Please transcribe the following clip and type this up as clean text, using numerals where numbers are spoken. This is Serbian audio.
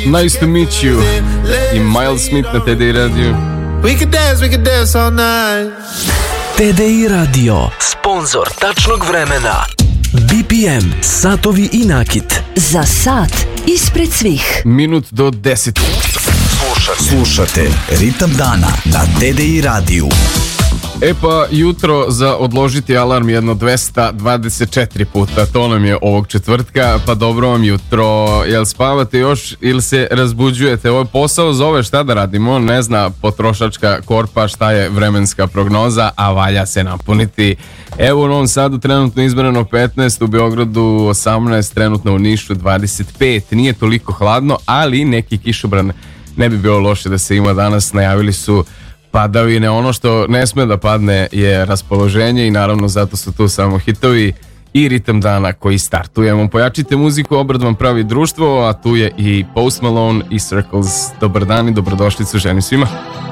Nice to meet you. I Miles Smith na TDI Radio. We could dance all night. TDI Radio, sponzor tačnog vremena. BPM, satovi i nakit. Za sat ispred svih. Minut do 10. Slušate Ritam dana na TDI radiju. E pa jutro za odložiti alarm jedno 224 puta, to nam je ovog četvrtka, pa dobro vam jutro. Jel spavate još ili se razbuđujete? Ovo je posao zove, šta da radimo? Ne zna potrošačka korpa šta je vremenska prognoza, a valja se napuniti. Evo u Novom Sadu trenutno izmjereno 15, u Beogradu 18, trenutno u Nišu 25. Nije toliko hladno, ali neki kišobran ne bi bilo loše da se ima danas. Najavili su padavine. Ono što ne sme da padne je raspoloženje i naravno zato su tu samo hitovi i ritam dana koji startujemo. Pojačite muziku, obrad vam pravi društvo, a tu je i Post Malone i Circles. Dobar dan i dobrodošlicu ženi svima.